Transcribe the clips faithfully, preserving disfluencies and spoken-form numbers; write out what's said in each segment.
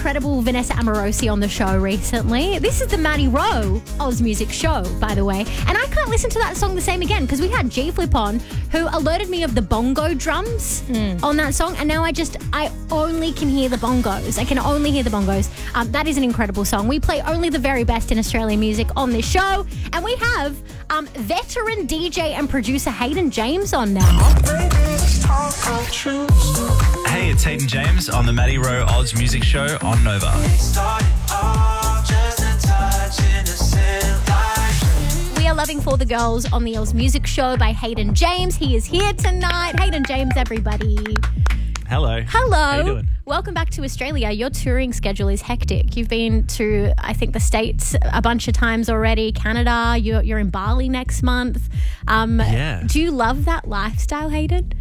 incredible Vanessa Amorosi on the show recently. This is the Maddie Rowe Oz Music Show, by the way. And I can't listen to that song the same again because we had G Flip on who alerted me of the bongo drums mm. on that song. And now I just, I only can hear the bongos. I can only hear the bongos. Um, that is an incredible song. We play only the very best in Australian music on this show. And we have um, veteran D J and producer Hayden James on now. Hey, it's Hayden James on the Maddie Rowe Oz Music Show on Nova. We are loving For the Girls on the Oz Music Show by Hayden James. He is here tonight. Hayden James, everybody. Hello. Hello. How you doing? Welcome back to Australia. Your touring schedule is hectic. You've been to, I think, the States a bunch of times already. Canada. You're, you're in Bali next month. Um, yeah. Do you love that lifestyle, Hayden?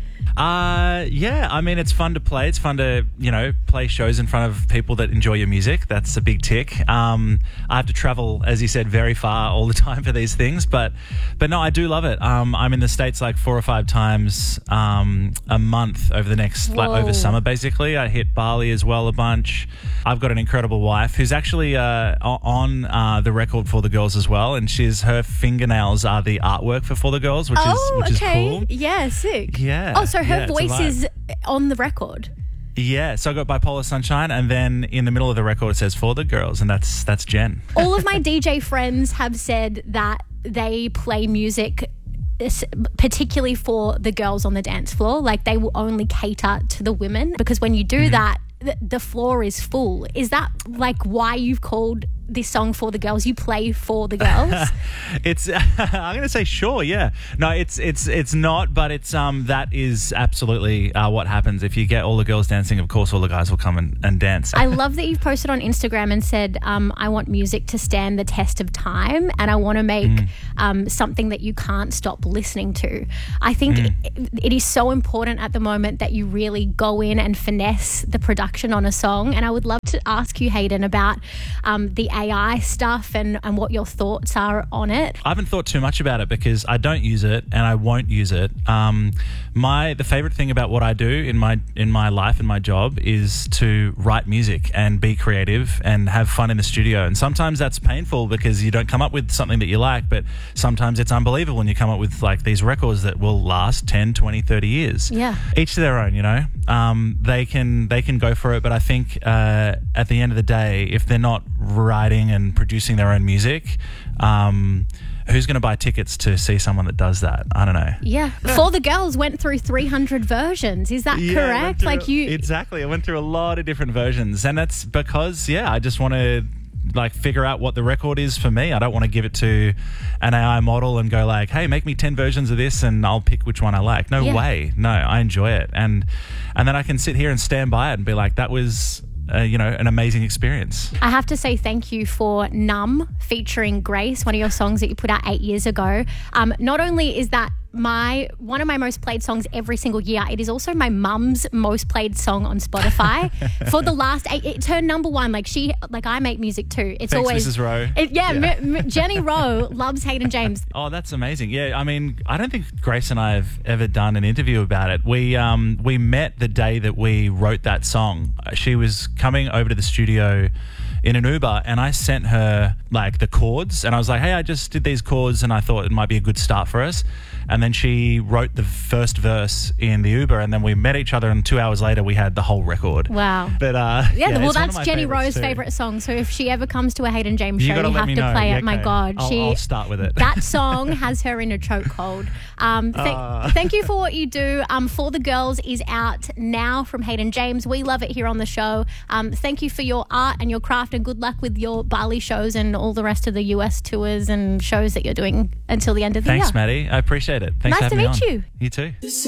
Uh, yeah, I mean, it's fun to play. It's fun to, you know, play shows in front of people that enjoy your music. That's a big tick. Um, I have to travel, as you said, very far all the time for these things. But, but no, I do love it. Um, I'm in the States like four or five times um, a month over the next, like over summer, basically. I hit Bali as well a bunch. I've got an incredible wife who's actually uh, on uh, the record For the Girls as well. And she's, her fingernails are the artwork for For the Girls, which oh, is, which okay. is cool. Yeah, sick. Yeah. Oh, so her yeah, voice is on the record. Yeah, so I got Bipolar Sunshine, and then in the middle of the record it says For the Girls, and that's that's Jen. All of my D J friends have said that they play music particularly for the girls on the dance floor. Like they will only cater to the women because when you do mm-hmm. that, the, the floor is full. Is that like why you've called this song For the Girls? You play for the girls? It's I'm going to say sure, yeah. No, it's it's it's not, but it's um that is absolutely uh, what happens. If you get all the girls dancing, of course all the guys will come and, and dance. I love that you've posted on Instagram and said um I want music to stand the test of time and I want to make mm. um something that you can't stop listening to. I think mm. it, it is so important at the moment that you really go in and finesse the production on a song, and I would love to ask you, Hayden, about um the A I stuff and, and what your thoughts are on it. I haven't thought too much about it because I don't use it and I won't use it. Um, my the favorite thing about what I do in my in my life and my job is to write music and be creative and have fun in the studio. And sometimes that's painful because you don't come up with something that you like, but sometimes it's unbelievable when you come up with like these records that will last ten, twenty, thirty years. Yeah. Each to their own, you know. Um, they can they can go for it, but I think uh, at the end of the day, if they're not writing and producing their own music, um, who's going to buy tickets to see someone that does that? I don't know. Yeah. For the Girls went through three hundred versions. Is that yeah, correct? Like you Exactly. I went through a lot of different versions, and that's because, yeah, I just want to like figure out what the record is for me. I don't want to give it to an A I model and go like, hey, make me ten versions of this and I'll pick which one I like. No yeah. way. No, I enjoy it. And and then I can sit here and stand by it and be like, that was Uh, you know, an amazing experience. I have to say thank you for Numb featuring Grace, one of your songs that you put out eight years ago. Um, not only is that my one of my most played songs every single year, it is also my mum's most played song on Spotify for the last eight. It's her number one. Like she, like I make music too. It's Thanks, always Missus Rowe. It, yeah, yeah. M- M- Jenny Rowe loves Hayden James. Oh, that's amazing. Yeah, I mean, I don't think Grace and I have ever done an interview about it. We um we met the day that we wrote that song. She was coming over to the studio in an Uber and I sent her like the chords and I was like, hey, I just did these chords and I thought it might be a good start for us. And then she wrote the first verse in the Uber and then we met each other and two hours later we had the whole record. Wow. But uh, yeah, yeah well, that's Jenny Rowe's too. favourite song. So if she ever comes to a Hayden James you show, you have to know. play yeah, it. My okay. God. I'll, she, I'll start with it. That song has her in a chokehold. Um, th- uh. Thank you for what you do. Um, For the Girls is out now from Hayden James. We love it here on the show. Um, thank you for your art and your craft and good luck with your Bali shows and all the rest of the U S tours and shows that you're doing until the end of the Thanks, year. Maddie. I appreciate it. Thanks nice for having to me meet on. you. You too.